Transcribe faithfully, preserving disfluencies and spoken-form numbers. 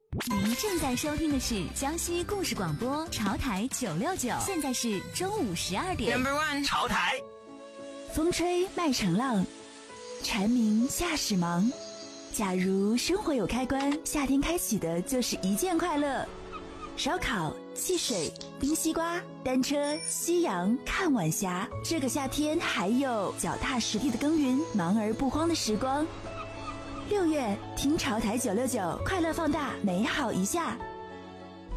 您正在收听的是江西故事广播潮台九六九，现在是中午十二点。 Number one， 潮台。 风吹麦城浪，蝉鸣夏始忙。假如生活有开关，夏天开启的就是一件快乐。烧烤、汽水、冰西瓜、单车、夕阳、看晚霞。这个夏天还有脚踏实地的耕耘，忙而不慌的时光。六月，听潮台九六九，快乐放大，美好一下。